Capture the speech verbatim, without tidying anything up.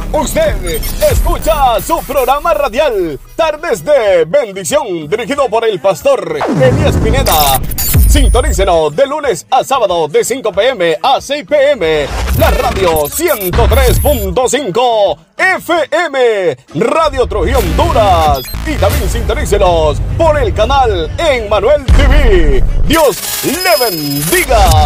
Usted escucha su programa radial Tardes de Bendición, dirigido por el pastor Elías Pineda. Sintonícenos de lunes a sábado de cinco p m a seis p m La radio ciento tres punto cinco F M, Radio Trujillo Honduras. Y también sintonícenos por el canal Emmanuel T V. Dios le bendiga.